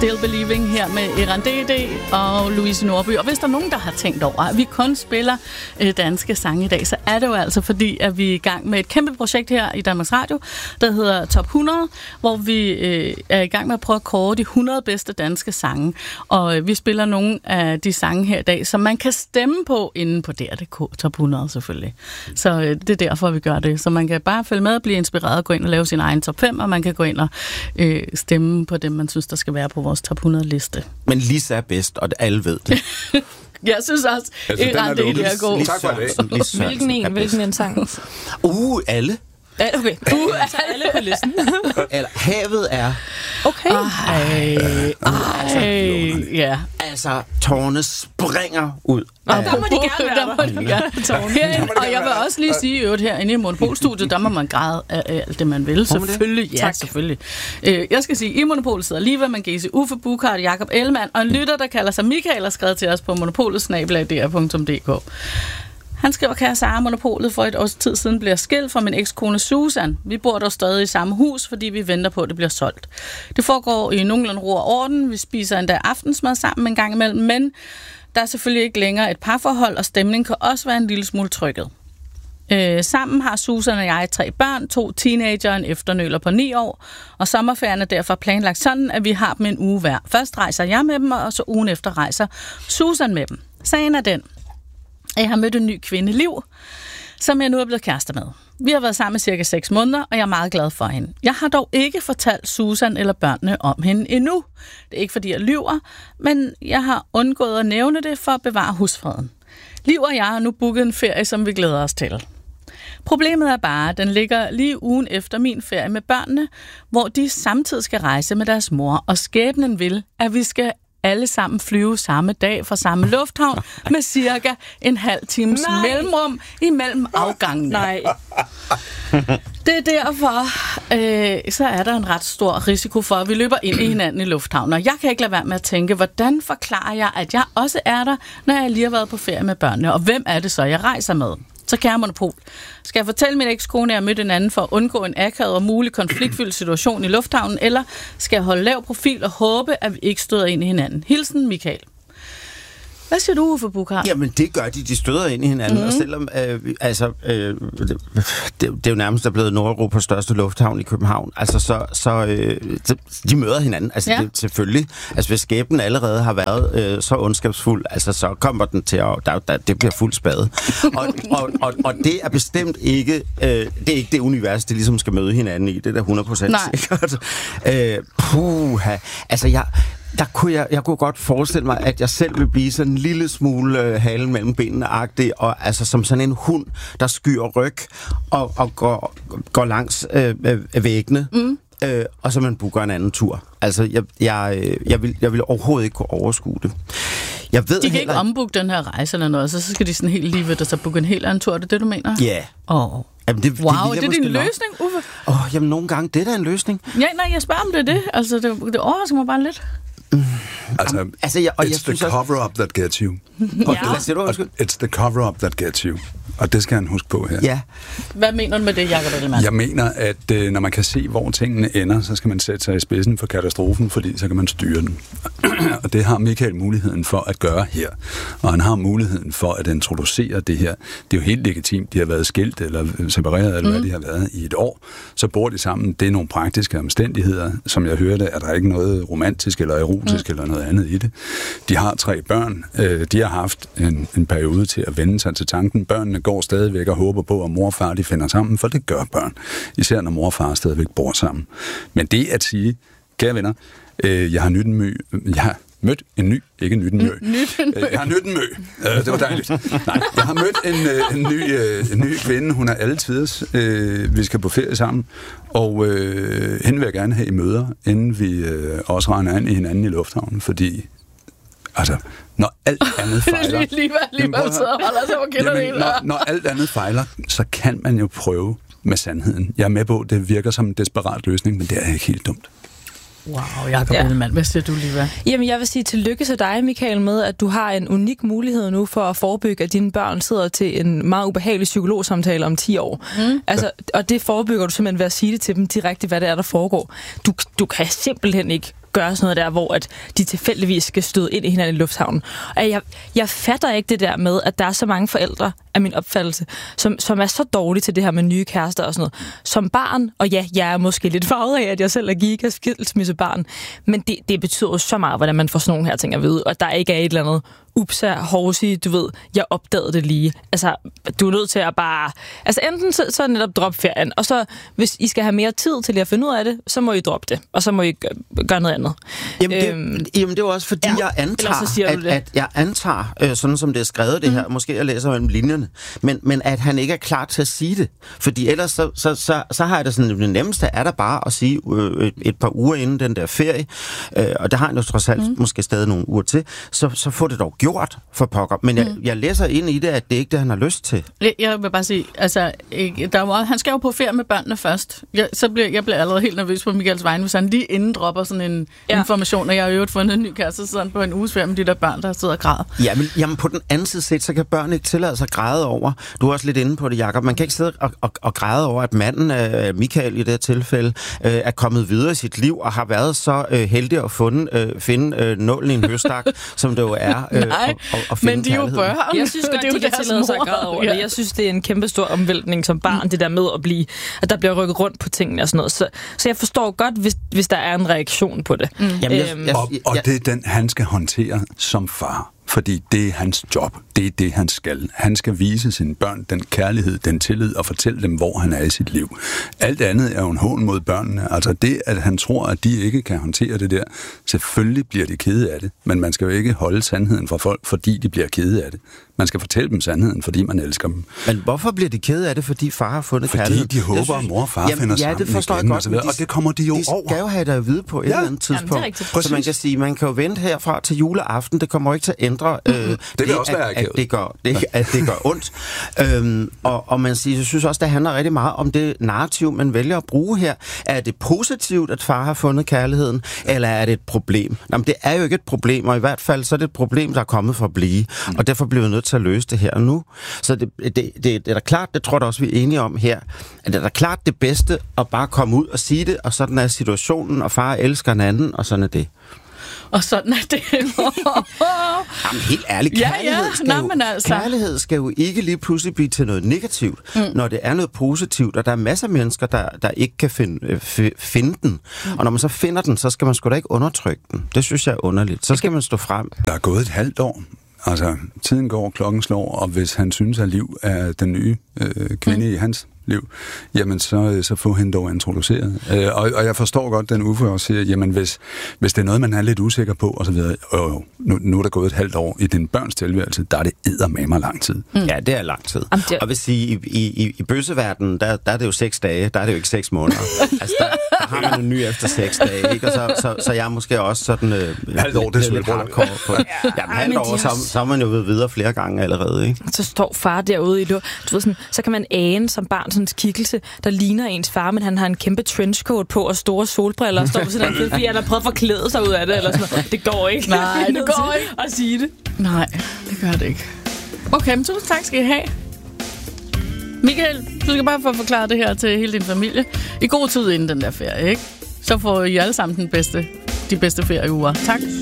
Still Believing her med Eran DD og Louise Norby. Og hvis der er nogen, der har tænkt over, at vi kun spiller danske sange i dag, så er det jo altså fordi, at vi er i gang med et kæmpe projekt her i Danmarks Radio, der hedder Top 100, hvor vi er i gang med at prøve at kåre de 100 bedste danske sange. Og vi spiller nogle af de sange her i dag, som man kan stemme på inde på DR.dk Top 100 selvfølgelig. Så det er derfor, vi gør det. Så man kan bare følge med og blive inspireret og gå ind og lave sin egen top 5, og man kan gå ind og stemme på dem, man synes, der skal være på vores top 100-liste. Men Lisa er bedst, og alle ved det. Jeg synes også, at det er god. Tak for det. Hvilken en sang? Alle. Okay. Alle på listen. Eller havet er... Okay. Ja. Altså, tårne springer ud. Der må de gerne være. Og jeg vil også lige sige, at herinde i Monopolstudiet, der må man græde af alt det, man vil. Selvfølgelig. Ja, tak. Selvfølgelig. Jeg skal sige, i Monopolet sidder Liva Mangesi, Uffe Buchard, Jakob Ellemann og en lytter, der kalder sig Michael, og skrevet til os på monopolet@dr.dk. Han skriver, kære Sara, Monopolet for et års tid siden bliver skilt fra min ekskone Susan. Vi bor dog stadig i samme hus, fordi vi venter på, at det bliver solgt. Det foregår i nogenlunde ro og orden. Vi spiser endda aftensmad sammen en gang imellem, men der er selvfølgelig ikke længere et parforhold, og stemningen kan også være en lille smule trykket. Sammen har Susan og jeg 3 børn, 2 teenager og en efternøler på 9 år, og sommerferien er derfor planlagt sådan, at vi har dem en uge hver. Først rejser jeg med dem, og så ugen efter rejser Susan med dem. Sagen er den, jeg har mødt en ny kvinde, Liv, som jeg nu er blevet kærester med. Vi har været sammen i cirka 6 måneder, og jeg er meget glad for hende. Jeg har dog ikke fortalt Susan eller børnene om hende endnu. Det er ikke, fordi jeg lyver, men jeg har undgået at nævne det for at bevare husfreden. Liv og jeg har nu booket en ferie, som vi glæder os til. Problemet er bare, at den ligger lige ugen efter min ferie med børnene, hvor de samtidig skal rejse med deres mor, og skæbnen vil, at vi skal alle sammen flyve samme dag fra samme lufthavn med cirka en halv times mellemrum imellem afgangene. Nej. Det er derfor, så er der en ret stor risiko for, at vi løber ind i hinanden i lufthavnen. Og jeg kan ikke lade være med at tænke, hvordan forklarer jeg, at jeg også er der, når jeg lige har været på ferie med børnene? Og hvem er det så, jeg rejser med? Så kære Monopol, skal jeg fortælle min ekskone, at jeg mødte en anden for at undgå en akavet og mulig konfliktfyldt situation i lufthavnen, eller skal jeg holde lav profil og håbe, at vi ikke støder ind i hinanden? Hilsen, Michael. Hvad siger du, Uffe Buchard? Jamen, det gør de støder ind i hinanden, og selvom, det er jo nærmest blevet Nordeuropas største lufthavn i København, altså så de møder hinanden, altså det, selvfølgelig, altså hvis skæbnen allerede har været så ondskabsfuld, altså så kommer den til at, det bliver fuld spade. og det er bestemt ikke, det er ikke det univers, det ligesom skal møde hinanden i, det er der 100% sikkert. Altså jeg kunne godt forestille mig, at jeg selv vil blive sådan en lille smule halen mellem benene-agtig, og altså som sådan en hund, der skyer ryg og går langs væggene, og så man booker en anden tur. Altså, jeg vil overhovedet ikke kunne overskue det. Jeg ved de kan ikke ombooke den her rejse eller noget, så skal de sådan helt lige ved, så booke en helt anden tur. Er det det, du mener? Ja. Jamen, det er din løsning, Uffe? Jamen, nogle gange, det er da en løsning. Ja, nej, jeg spørger om det. Altså, det overrasker mig bare lidt. It's the cover-up that gets you. It's the cover-up that gets you. Og det skal han huske på her. Ja. Hvad mener du med det, Jakob Ellemann? Jeg mener, at når man kan se, hvor tingene ender, så skal man sætte sig i spidsen for katastrofen, fordi så kan man styre den. Og det har Michael muligheden for at gøre her. Og han har muligheden for at introducere det her. Det er jo helt legitimt. De har været skilt eller separeret, eller hvad de har været i et år. Så bor de sammen. Det er nogle praktiske omstændigheder. Som jeg hørte, er der ikke noget romantisk eller erotisk eller noget andet i det. De har 3 børn. De har haft en periode til at vende sig til tanken. Børnene går stadigvæk og håber på, at mor og far de finder sammen, for det gør børn. Især når mor og far stadigvæk bor sammen. Men det at sige, kære venner, jeg har mødt en ny, ikke en nyt en mø. Jeg har mødt en mø. Det var dejligt. Nej, jeg har mødt en ny kvinde. Hun er altid. Vi skal på ferie sammen. Og hende vil jeg gerne have i møder, inden vi også render ind i hinanden i lufthavnen. Fordi, altså, når alt andet fejler... Når alt andet fejler, så kan man jo prøve med sandheden. Jeg er med på, det virker som en desperat løsning, men det er ikke helt dumt. Wow, Jakob Ellemann, hvad siger du, Liva? Jamen, jeg vil sige tillykke til dig, Michael, med, at du har en unik mulighed nu for at forebygge, at dine børn sidder til en meget ubehagelig psykologsamtale om 10 år. Altså, og det forebygger du simpelthen ved at sige det til dem direkte, hvad det er, der foregår. Du kan simpelthen ikke gøre sådan noget der, hvor at de tilfældigvis skal støde ind i hinanden i lufthavnen. Og jeg fatter ikke det der med, at der er så mange forældre, af min opfattelse, som er så dårlige til det her med nye kærester og sådan noget. Som barn, og ja, jeg er måske lidt farvet af, at jeg selv er giga skilsmissebarn, men det betyder jo så meget, hvordan man får sådan nogle her ting at vide, og der ikke er et eller andet upsa, hovsi, du ved, jeg opdagede det lige. Altså, du er nødt til at bare... Altså, enten så netop droppe ferien, og så, hvis I skal have mere tid til at finde ud af det, så må I droppe det, og så må I gøre noget andet. Jamen, det er jo også, fordi jeg antager, sådan som det er skrevet det her, måske jeg læser mellem linjerne, men at han ikke er klar til at sige det. Fordi ellers så har jeg det sådan, det nemmeste er der bare at sige et par uger inden den der ferie, og der har han jo trods alt måske stadig nogle uger til, så får det dog gjort for pokker. Men jeg læser ind i det, at det ikke er det, han har lyst til. Jeg vil bare sige, altså, han skal jo på ferie med børnene først. Jeg bliver allerede helt nervøs på Michaels vegne, hvis han lige inden dropper sådan en information, og jeg har jo fundet en ny kæreste sådan på en uges ferie med de der børn, der sidder og græder. Jamen på den anden side set, så kan børn ikke tillade sig at græde over. Du er også lidt inde på det, Jacob. Man kan ikke sidde og græde over, at manden, Michael i det her tilfælde, er kommet videre i sit liv og har været så heldig at finde nålen i en høstak, som det jo er. Og finde men de er jo børn. Jeg synes godt, de kan tillade sig at græde over det. Jeg synes, det er en kæmpe stor omvæltning som barn, det der med at der bliver rykket rundt på tingene og sådan noget. Så jeg forstår godt, hvis der er en reaktion på det. Og det er den, han skal håndtere som far. Fordi det er hans job. Det er det, han skal. Han skal vise sine børn den kærlighed, den tillid og fortælle dem, hvor han er i sit liv. Alt andet er jo en hån mod børnene. Altså det, at han tror, at de ikke kan håndtere det der, selvfølgelig bliver de kede af det. Men man skal jo ikke holde sandheden fra folk, fordi de bliver kede af det. Man skal fortælle dem sandheden, fordi man elsker dem. Men hvorfor bliver de kede af det, fordi far har fundet kærlighed? Fordi de håber, at mor og far finder sammen. Ja, det forstår jeg godt. Og det kommer de jo over. De skal jo have det at vide på et eller andet tidspunkt. Så man kan sige, man kan jo vente herfra til juleaften. Det kommer jo ikke til at ændre det vil også være at det gør ondt. Og man siger, jeg synes også, det handler rigtig meget om det narrativ, man vælger at bruge her. Er det positivt, at far har fundet kærligheden, eller er det et problem? Jamen, det er jo ikke et problem, og i hvert fald så er det et problem, der er kommet for at blive. Og derfor bliver vi nødt til at løse det her og nu. Så det er da klart, det tror jeg også, vi er enige om her, at det er da klart det bedste at bare komme ud og sige det, og sådan er situationen, og far elsker en anden, og sådan er det. Og sådan er det. Jamen helt ærligt, kærlighed skal jo ikke lige pludselig blive til noget negativt, når det er noget positivt, og der er masser af mennesker, der ikke kan finde den. Og når man så finder den, så skal man sgu da ikke undertrykke den. Det synes jeg er underligt. Så skal man stå frem. Der er gået et halvt år. Altså, tiden går, klokken slår, og hvis han synes, at Liv er den nye kvinde i hans liv, jamen så få hende dog introduceret. Og jeg forstår godt, den Uffe også siger, jamen hvis det er noget, man er lidt usikker på, og så videre, nu er der gået et halvt år i din børns tilværelse, der er det eddermame lang tid. Ja, det er lang tid. Og hvis i bøsseverdenen, der er det jo 6 dage, der er det jo ikke 6 måneder. Altså, der har man en ny efter 6 dage, ikke? Og så jeg er måske også sådan halvt år, det er lidt hardcore på det. Jamen, halvt år, så er man jo ved videre flere gange allerede, ikke? Så står far derude i du ved sådan, så kan man ane som barn sådan en skikkelse, der ligner ens far, men han har en kæmpe trenchcoat på og store solbriller og står på sådan en fordi han har prøvet at forklæde sig ud af det, eller sådan noget. Det går ikke. Nej, det går ikke at sige det. Nej, det gør det ikke. Okay, men tusind tak skal I have. Michael, du skal bare få forklaret det her til hele din familie. I god tid inden den der ferie, ikke? Så får I alle sammen de bedste ferieuger. Tak.